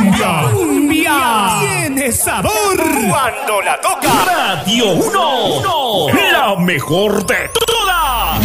cumbia tiene sabor cuando la toca Radio 1, la mejor de todas.